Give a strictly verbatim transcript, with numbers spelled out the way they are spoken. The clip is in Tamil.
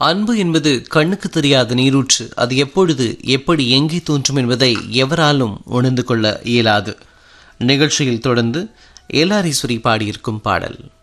அன்பு என்பது கண்ணுக்கு தெரியாத நீரூற்று. அது எப்பொழுது எப்படி எங்கே தோன்றும் என்பதை எவராலும் உணர்ந்து கொள்ள இயலாது. நிகழ்ச்சியில் தொடர்ந்து எல்ஆர் ஈஸ்வரி பாடியிருக்கும் பாடல்.